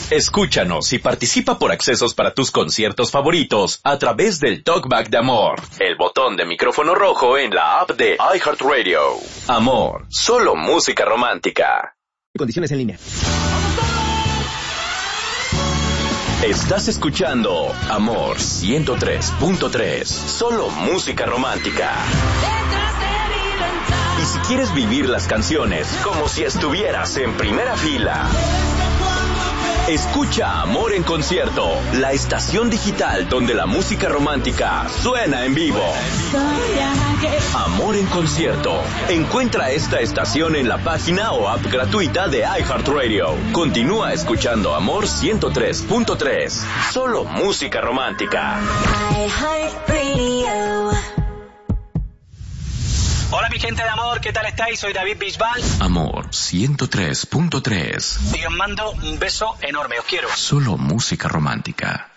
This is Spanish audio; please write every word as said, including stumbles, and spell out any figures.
Escúchanos y participa por accesos para tus conciertos favoritos a través del Talkback de Amor, el botón de micrófono rojo en la app de iHeartRadio. Amor, solo música romántica. Condiciones en línea. Estás escuchando Amor ciento tres punto tres, solo música romántica. Y si quieres vivir las canciones como si estuvieras en primera fila, escucha Amor en Concierto, la estación digital donde la música romántica suena en vivo. Amor en Concierto. Encuentra esta estación en la página o app gratuita de iHeartRadio. Continúa escuchando Amor ciento tres punto tres, solo música romántica. iHeartRadio. Hola mi gente de Amor, ¿qué tal estáis? Soy David Bisbal. Amor ciento tres punto tres. Y os mando un beso enorme, os quiero. Solo música romántica.